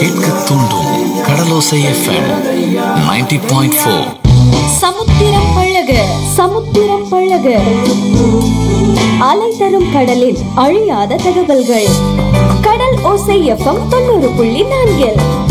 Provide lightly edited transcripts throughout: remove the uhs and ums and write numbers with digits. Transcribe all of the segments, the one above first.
கேட்க தூண்டும் கடலோசை எஃப்எம் 90.4. சமுத்திரம் பழக சமுத்திரம் பழக அலை தரும் கடலில் அழியாத தகவல்கள். கடல் ஓசை எஃப்எம் 90.4.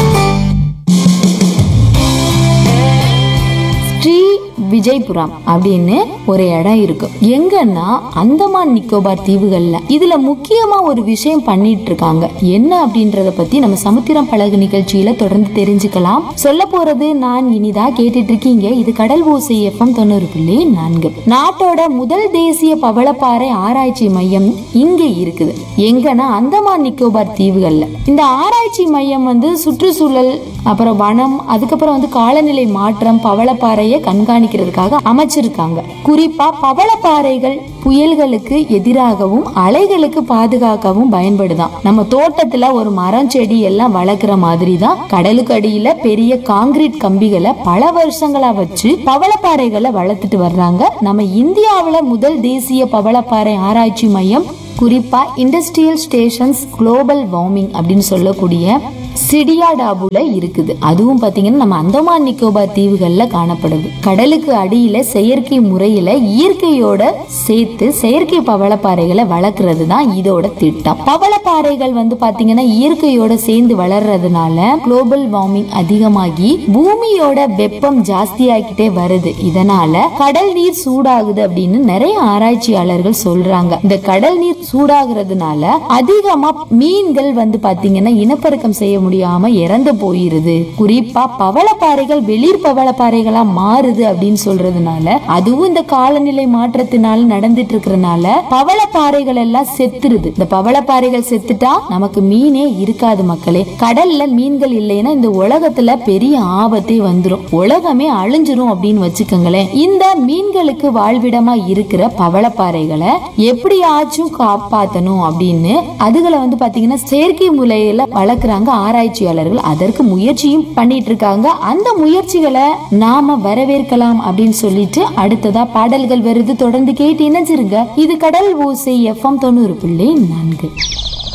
ஸ்ரீ விஜய்புரம் அப்படின்னு ஒரு இடம் இருக்கு. எங்கன்னா அந்தமான் நிக்கோபார் தீவுகள்ல. இதுல முக்கியமா ஒரு விஷயம் பண்ணிட்டு இருக்காங்க. என்ன அப்படின்றத பத்தி நம்ம சமுத்திரம் பழகு நிகழ்ச்சியில தொடர்ந்து தெரிஞ்சுக்கலாம். சொல்ல போறது நான் இனிதா. கேட்டுட்டு இருக்கீங்க இது கடல் ஓசை எஃப்எம் 90.4. நாட்டோட முதல் தேசிய பவளப்பாறை ஆராய்ச்சி மையம் இங்க இருக்குது. எங்கன்னா அந்தமான் நிக்கோபார் தீவுகள்ல. இந்த ஆராய்ச்சி மையம் சுற்றுச்சூழல், அப்புறம் வனம், அதுக்கப்புறம் காலநிலை மாற்றம், பவளப்பாறையை கண்காணிக்கிறதுக்காக அமைச்சிருக்காங்க. குறிப்பா பவளப்பாறைகள் புயல்களுக்கு எதிராகவும் அலைகளுக்கு பாதுகாக்கவும் பயன்படுதான். நம்ம தோட்டத்துல ஒரு மரம் செடி எல்லாம் வளர்க்குற மாதிரி தான் கடலுக்கு அடியில பெரிய காங்கிரீட் கம்பிகளை பல வருஷங்களா வச்சு பவளப்பாறைகளை வளர்த்துட்டு வர்றாங்க. நம்ம இந்தியாவில முதல் தேசிய பவளப்பாறை ஆராய்ச்சி மையம் குறிப்பா இண்டஸ்ட்ரியல் ஸ்டேஷன்ஸ் குளோபல் வார்மிங் அப்படின்னு சொல்லக்கூடிய சிடியாடாபுல இருக்குது. அதுவும் பாத்தீங்கன்னா நம்ம அந்தமான் நிக்கோபார் தீவுகள்ல காணப்படுது. கடலுக்கு அடியில செயற்கை முறையில இயற்கையோட சேர்த்து செயற்கை பவளப்பாறைகளை வளர்க்கறது தான் இதோட திட்டம். பவளப்பாறைகள் பாத்தீங்கன்னா இயற்கையோட சேர்ந்து வளர்றதுனால குளோபல் வார்மிங் அதிகமாகி பூமியோட வெப்பம் ஜாஸ்தியாகிட்டே வருது. இதனால கடல் நீர் சூடாகுது அப்படின்னு நிறைய ஆராய்ச்சியாளர்கள் சொல்றாங்க. இந்த கடல் நீர் சூடாகிறதுனால அதிகமா மீன்கள் பாத்தீங்கன்னா இனப்பெருக்கம் செய்ய முடியாம இறந்து போயிருது. குறிப்பா பவளப்பாறைகள் வெளிர் பவளப்பாறைகளா மாறுது அப்படின்னு சொல்றதுனால, அதுவும் இந்த காலநிலை மாற்றத்தினால நடந்துட்டு இருக்கறனால பவளப்பாறைகள் எல்லாம் செத்துருது. இந்த பவளப்பாறைகள் செத்துட்டா நமக்கு மீனே இருக்காது மக்களே. கடல்ல மீன்கள் இல்லைன்னா இந்த உலகத்துல பெரிய ஆபத்தே வந்துரும். உலகமே அழிஞ்சிரும் அப்படின்னு வச்சுக்கோங்களேன். இந்த மீன்களுக்கு வாழ்விடமா இருக்கிற பவளப்பாறைகளை எப்படியாச்சும் காப்பாத்தணும் அப்படின்னு அதுகளை பாத்தீங்கன்னா செயற்கை முறையில வளர்க்குறாங்க ஆராய்ச்சியாளர்கள். அதற்கு முயற்சியும் பண்ணிட்டு இருக்காங்க. அந்த முயற்சிகளை நாம வரவேற்கலாம் அப்படின்னு சொல்லிட்டு அடுத்ததா பாடல்கள் வருது. தொடர்ந்து கேட்டு இணைஞ்சிருங்க. இது கடல் ஓசை எஃப்எம் 90.4.